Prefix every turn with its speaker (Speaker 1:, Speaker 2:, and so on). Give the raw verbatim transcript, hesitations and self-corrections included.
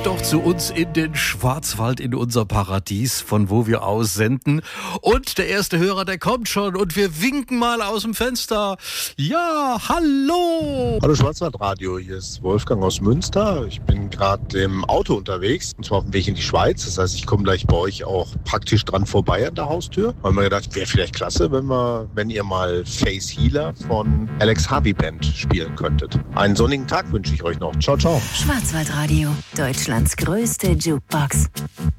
Speaker 1: doch zu uns in den Schwarzwald, in unser Paradies, von wo wir aus senden. Und der erste Hörer, der kommt schon und wir winken mal aus dem Fenster. Ja, hallo!
Speaker 2: Hallo Schwarzwaldradio, hier ist Wolfgang aus Münster. Ich bin gerade im Auto unterwegs, und zwar auf dem Weg in die Schweiz. Das heißt, ich komme gleich bei euch auch praktisch dran vorbei an der Haustür. Haben wir gedacht, wäre vielleicht klasse, wenn wir, wenn ihr mal Face Healer von Alex Harvey Band spielen könntet. Einen sonnigen Tag wünsche ich euch noch. Ciao, ciao.
Speaker 3: Schwarzwaldradio, Deutschlands größte Jukebox.